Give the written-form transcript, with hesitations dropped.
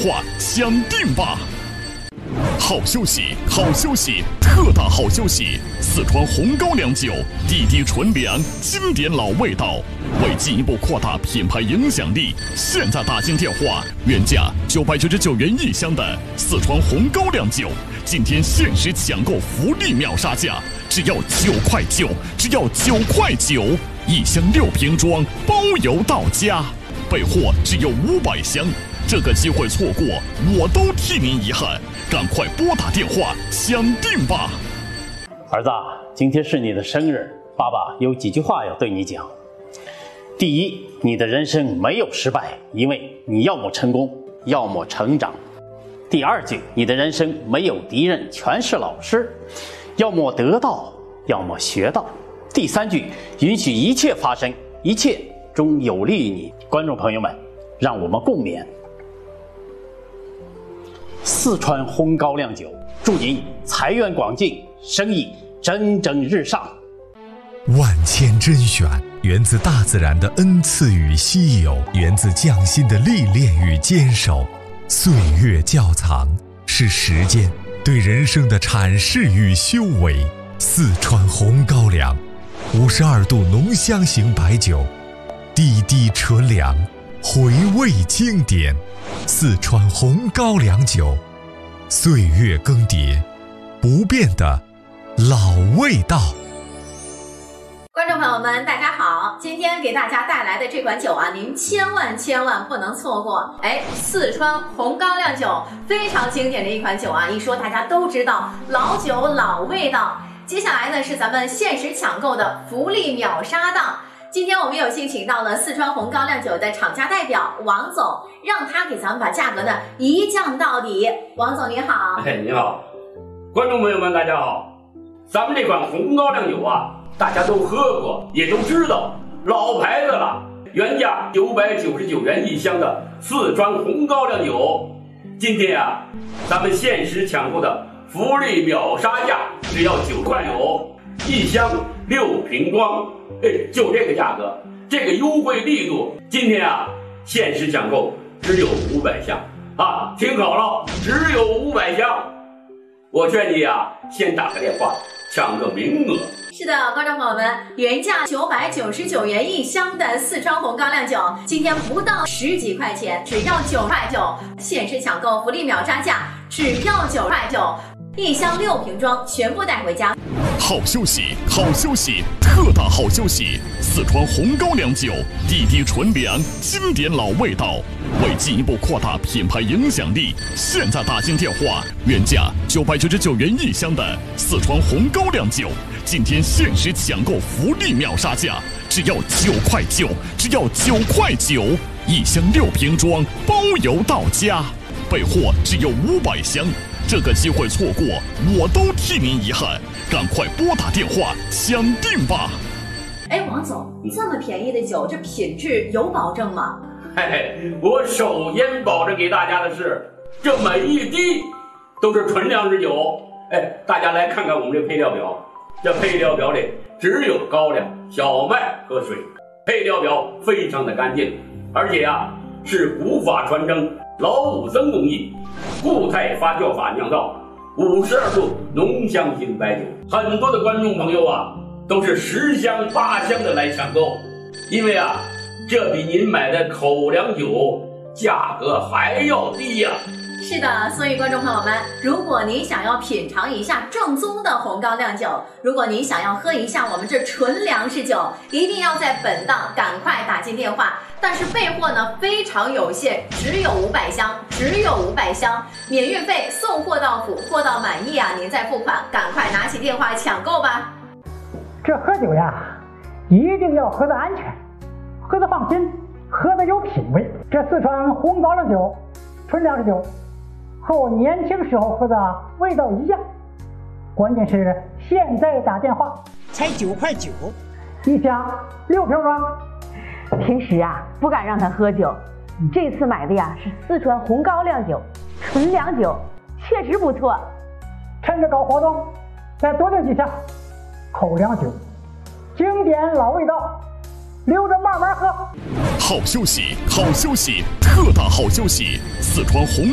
话抢定吧！好消息，好消息，特大好消息！四川红高粱酒，滴滴纯粮，经典老味道。为进一步扩大品牌影响力，现在打进电话，原价999元1箱的四川红高粱酒，今天限时抢购福利秒杀价，只要9块9，只要9块9，1箱6瓶装，包邮到家。备货只有500箱，这个机会错过，我都替您遗憾。赶快拨打电话抢定吧！ 儿子，今天是你的生日，爸爸有几句话要对你讲。第一，你的人生没有失败，因为你要么成功，要么成长。第二句，你的人生没有敌人，全是老师，要么得到，要么学到。第三句，允许一切发生，一切终有利于你。观众朋友们，让我们共勉。四川红高粱酒，祝您财源广进，生意蒸蒸日上。 万千甄选，源自大自然的恩赐与稀有，源自匠心的历练与坚守。岁月窖藏，是时间对人生的阐释与修为。四川红高粱，52度浓香型白酒，滴滴纯粮，回味经典。四川红高粱酒，岁月更迭，不变的老味道。 观众朋友们，大家好！今天给大家带来的这款酒啊，您千万不能错过。四川红高粱酒非常经典的一款酒啊，一说大家都知道，老酒老味道。接下来呢是咱们限时抢购的福利秒杀档。今天我们有幸请到了四川红高粱酒的厂家代表王总，让他给咱们把价格呢一降到底。王总您好。 你好，观众朋友们大家好。咱们这款红高粱酒啊，大家都喝过，也都知道，老牌子了，原价999元1箱的四川红高粱酒，今天啊，咱们限时抢购的福利秒杀价，只要9块9，1箱6瓶装。就这个价格，这个优惠力度，今天啊，限时抢购只有500箱啊！听好了，只有500箱。我劝你啊，先打个电话抢个名额。 是的，观众朋友们，原价999元1箱的四川红高粱酒，今天不到10几块钱，只要9块9，限时抢购福利秒杀价，只要9块9，1箱6瓶装，全部带回家。 好消息，好消息，特大好消息！四川红高粱酒，滴滴纯粮，经典老味道。为进一步扩大品牌影响力，现在打进电话，原价999元1箱的四川红高粱酒，今天限时抢购福利秒杀价，只要9块9，只要9块9，1箱6瓶装，包邮到家。备货只有500箱，这个机会错过，我都替您遗憾。赶快拨打电话抢定吧！ 王总，这么便宜的酒，这品质有保证吗？ 我首先保证给大家的是，这每一滴都是纯粮食酒。大家来看看我们这配料表，这配料表里只有高粱、小麦和水，配料表非常的干净，而且啊是古法传承，老武僧工艺，固态发酵法酿造，52度浓香型白酒。很多的观众朋友啊，都是10箱8箱的来抢购，因为啊，这比您买的口粮酒价格还要低呀。 是的，所以观众朋友们，如果您想要品尝一下正宗的红高粱酒，如果您想要喝一下我们这纯粮食酒，一定要在本档赶快打进电话。但是备货呢非常有限，只有500箱，只有500箱，免运费，送货到府，货到满意啊，您再付款，赶快拿起电话抢购吧。 这喝酒呀，一定要喝得安全，喝得放心，喝得有品位。这四川红高粱酒，纯粮食酒，和我年轻时候喝的味道一样。关键是现在打电话才9块9，1箱6瓶装。 平时啊不敢让他喝酒，这次买的呀是四川红高粱酒，纯粮酒，确实不错。 趁着搞活动，再多订几箱口粮酒，经典老味道，留着慢慢喝。 好消息，好消息，特大好消息！四川红